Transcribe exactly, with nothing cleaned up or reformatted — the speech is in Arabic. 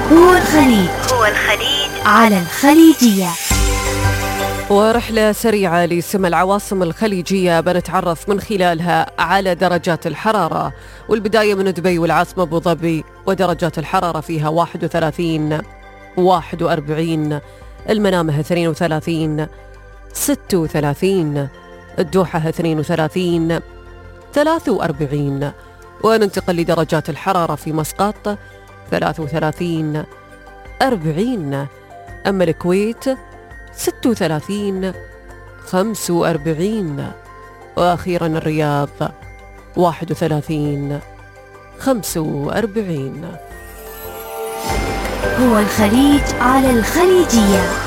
هو الخليج هو الخليج على الخليجية. ورحلة سريعة لسمى العواصم الخليجية بنتعرف من خلالها على درجات الحرارة، والبداية من دبي والعاصمة أبو ظبي، ودرجات الحرارة فيها واحد وثلاثين واحد وأربعين، المنامة اثنين وثلاثين ستة وثلاثين، الدوحة اثنين وثلاثين ثلاثة وأربعين. وننتقل لدرجات الحرارة في مسقط ثلاثة وثلاثين أربعين، أما الكويت ستة وثلاثين خمسة وأربعين، وأخيرا الرياض واحد وثلاثين خمسة وأربعين. هو الخليج على الخليجية.